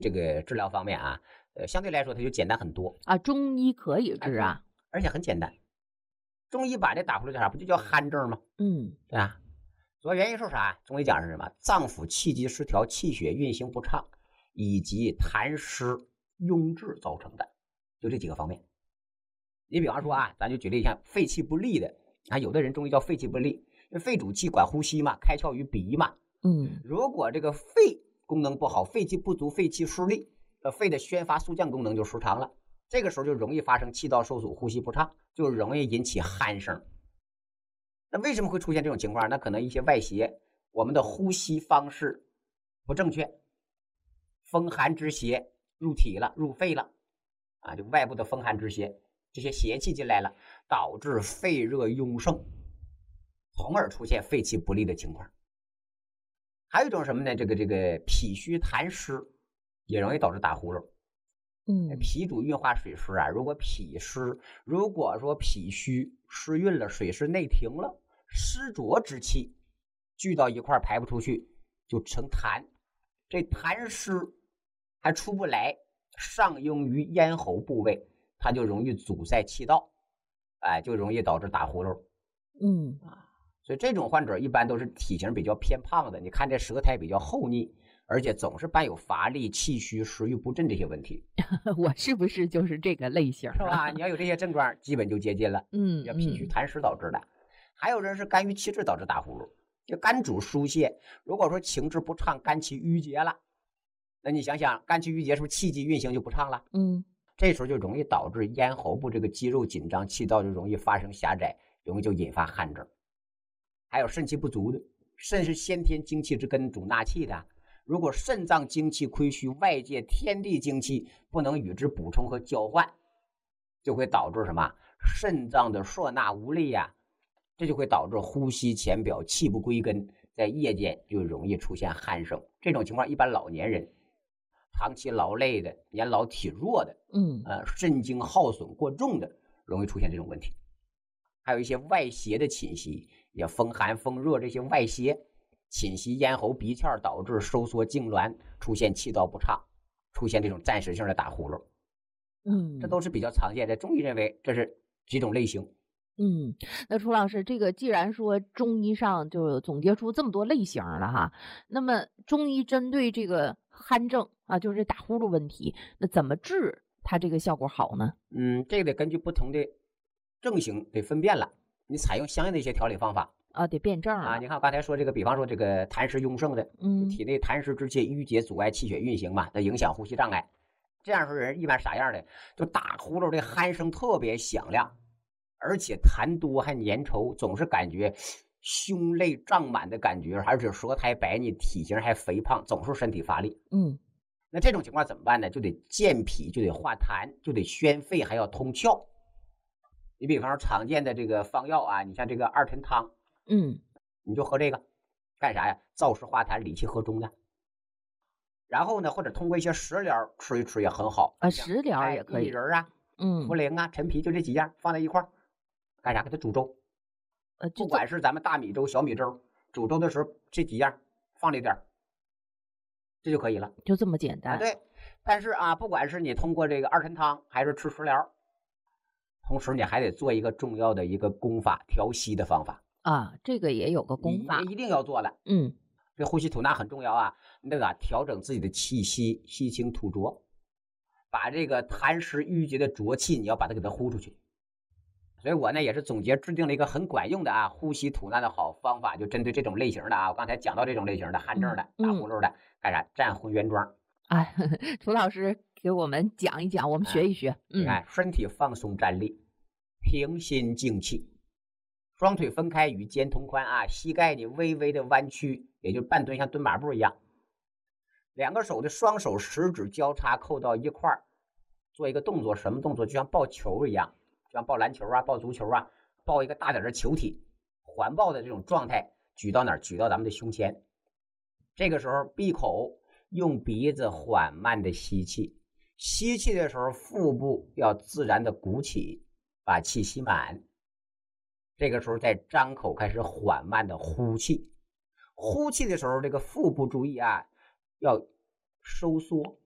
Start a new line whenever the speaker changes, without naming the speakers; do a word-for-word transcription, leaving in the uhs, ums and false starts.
这个治疗方面啊，呃，相对来说它就简单很多
啊。中医可以治啊，
而且很简单。中医把这打呼噜叫啥？不就叫鼾症吗？
嗯，
对吧？主要原因是啥？中医讲是什么？脏腑气机失调，气血运行不畅，以及痰湿壅滞造成的，就这几个方面。你比方说啊，咱就举例像肺气不利的啊，有的人中医叫肺气不利，因为肺主气管呼吸嘛，开窍于鼻嘛。
嗯，
如果这个肺功能不好，肺气不足，肺气失利，呃，肺的宣发肃降功能就失常了，这个时候就容易发生气道受阻，呼吸不畅，就容易引起鼾声。那为什么会出现这种情况？那可能一些外邪，我们的呼吸方式不正确，风寒之邪入体了，入肺了啊，就外部的风寒之邪，这些邪气进来了，导致肺热壅盛，从而出现肺气不利的情况。还有一种什么呢？这个这个脾虚痰湿也容易导致打呼噜。
嗯，
脾主运化水湿啊，如果脾湿，如果说脾虚湿运了，水湿内停了，湿浊之气聚到一块排不出去，就成痰。这痰湿还出不来，上应于咽喉部位，它就容易阻塞气道，哎，就容易导致打呼噜。
嗯
啊，所以这种患者一般都是体型比较偏胖的，你看这舌苔比较厚腻，而且总是伴有乏力、气虚、食欲不振这些问题。
我是不是就是这个类型、啊？
是吧？你要有这些症状，基本就接近了。
嗯，
叫脾虚痰湿导致的。还有人是肝郁气滞导致打呼噜，就肝主疏泄，如果说情志不畅，肝气郁结了，那你想想，肝气郁结是不是气机运行就不畅了？
嗯，
这时候就容易导致咽喉部这个肌肉紧张，气道就容易发生狭窄，容易就引发汗症。还有肾气不足的，肾是先天精气之根，主纳气的。如果肾脏精气亏虚，外界天地精气不能与之补充和交换，就会导致什么？肾脏的摄纳无力呀、啊，这就会导致呼吸浅表，气不归根，在夜间就容易出现鼾声。这种情况一般老年人、长期劳累的、年老体弱的，
嗯，
呃，肾精耗损过重的，容易出现这种问题。还有一些外邪的侵袭，也风寒、风热这些外邪侵袭咽喉、鼻窍，导致收缩痉挛，出现气道不畅，出现这种暂时性的打呼噜。
嗯，
这都是比较常见的。中医认为这是几种类型。
嗯，那楚老师，这个既然说中医上就总结出这么多类型了哈，那么中医针对这个鼾症啊，就是打呼噜问题，那怎么治它这个效果好呢？
嗯，这个得根据不同的症型得分辨了，你采用相应的一些调理方法
啊，得辩证
啊。你看我刚才说这个，比方说这个痰湿壅盛的，
嗯，
体内痰湿之气郁结阻碍气血运行嘛，它影响呼吸障碍。这样说人一般啥样的？就打呼噜的鼾声特别响亮，而且痰多还粘稠，总是感觉胸肋胀满的感觉，而且舌苔白腻，体型还肥胖，总是身体乏力。
嗯，
那这种情况怎么办呢？就得健脾，就得化痰，就得宣肺，还要通窍。你比方说常见的这个方药啊，你像这个二陈汤，
嗯，
你就喝这个，干啥呀？燥湿化痰，理气和中的。然后呢，或者通过一些食疗吃一吃也很好
啊，食疗也可以，
薏仁啊，
嗯，
茯苓啊，陈皮，就这几样放在一块儿，干啥？给它煮粥。
呃，
不管是咱们大米粥、小米粥，煮粥的时候这几样放里点，这就可以了，
就这么简单。
啊、对，但是啊，不管是你通过这个二陈汤，还是吃食疗，同时你还得做一个重要的一个功法，调息的方法
啊，这个也有个功法，
一定要做了。
嗯。
这呼吸吐纳很重要啊，你得啊调整自己的气息，吸清吐浊，把这个痰湿郁结的浊气，你要把它给它呼出去。所以我呢也是总结制定了一个很管用的啊呼吸吐纳的好方法，就针对这种类型的啊，我刚才讲到这种类型的鼾症的、
嗯、
打呼噜的，干啥？站混元桩。
哎，楚老师给我们讲一讲，我们学一学。
你看，身体放松站立，平心静气。双腿分开与肩同宽啊，膝盖你微微的弯曲，也就半蹲，像蹲马步一样。两个手的双手食指交叉扣到一块儿，做一个动作，什么动作？就像抱球一样，就像抱篮球啊、抱足球啊，抱一个大点的球体，环抱的这种状态，举到哪儿？举到咱们的胸前。这个时候闭口，用鼻子缓慢的吸气，吸气的时候腹部要自然的鼓起，把气吸满。这个时候再张口开始缓慢的呼气，呼气的时候这个腹部注意啊，要收缩，